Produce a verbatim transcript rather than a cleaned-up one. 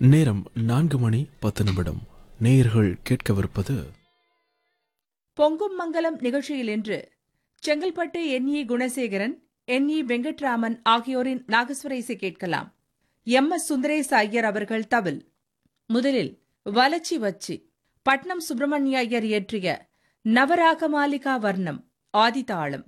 நேரம் நான்கு மணி பத்து நிமிடம். நேயர்கள் கேட்கவிருப்பது பொங்கும் மங்கலம் நிகழ்ச்சியில் இன்று செங்கல்பட்டு என் இ குணசேகரன், என் இ வெங்கட்ராமன் ஆகியோரின் நாகஸ்வர இசை கேட்கலாம். எம் எஸ் சுந்தரேச ஐயர் அவர்கள் தவில். முதலில் வலச்சி வச்சி பட்னம் சுப்பிரமணிய ஐயர் இயற்றிய நவராக மாலிகா வர்ணம் ஆதிதாளம்.